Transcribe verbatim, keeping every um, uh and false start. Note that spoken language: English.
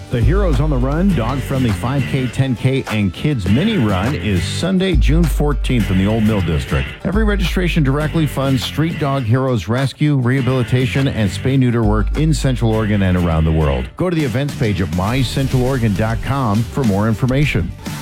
The Heroes on the Run, dog-friendly five K, ten K, and kids mini run is Sunday, June fourteenth in the Old Mill District. Every registration directly funds Street Dog Heroes rescue, rehabilitation, and spay-neuter work in Central Oregon and around the world. Go to the events page at my central oregon dot com for more information.